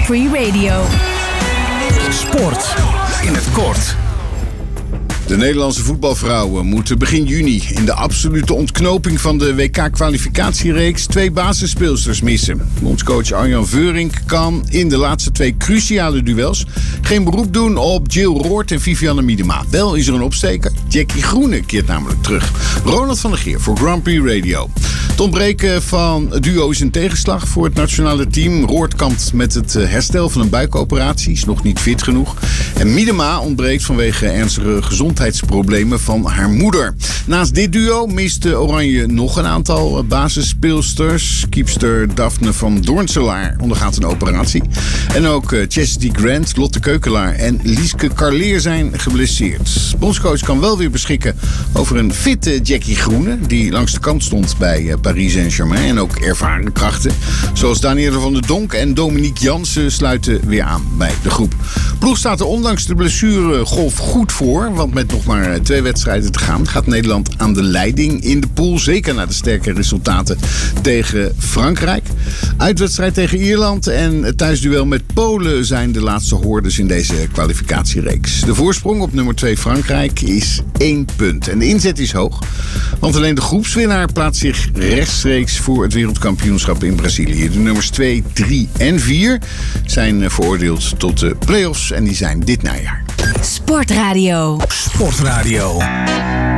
Prix Radio. Sport in het kort. De Nederlandse voetbalvrouwen moeten begin juni in de absolute ontknoping van de WK-kwalificatiereeks 2 basisspeelsters missen. Bondscoach Arjan Veurink kan in de laatste 2 cruciale duels geen beroep doen op Jill Roord en Vivianne Miedema. Wel is er een opsteker. Jackie Groene keert namelijk terug. Ronald van der Geer voor Grand Prix Radio. Het ontbreken van duo is een tegenslag voor het nationale team. Roord kampt met het herstel van een buikoperatie, is nog niet fit genoeg. En Miedema ontbreekt vanwege ernstige gezondheidsproblemen van haar moeder. Naast dit duo mist Oranje nog een aantal basisspeelsters. Keepster Daphne van Doornselaar ondergaat een operatie. En ook Chastity Grant, Lotte Keukelaar en Lieske Carleer zijn geblesseerd. Bondscoach kan wel weer beschikken over een fitte Jackie Groene, die langs de kant stond bij Paris Saint-Germain. En ook ervaren krachten zoals Danielle van der Donk en Dominique Jansen sluiten weer aan bij de groep. Ploeg staat er ondanks de blessuregolf goed voor, want met nog maar 2 wedstrijden te gaan gaat Nederland aan de leiding in de pool. Zeker na de sterke resultaten tegen Frankrijk. Uitwedstrijd tegen Ierland en het thuisduel met Polen zijn de laatste hoordes in deze kwalificatiereeks. De voorsprong op nummer 2 Frankrijk is 1 punt. En de inzet is hoog, want alleen de groepswinnaar plaatst zich rechtstreeks voor het wereldkampioenschap in Brazilië. De nummers 2, 3 en 4 zijn veroordeeld tot de play-offs en die zijn dit najaar. Sportradio. Sportradio.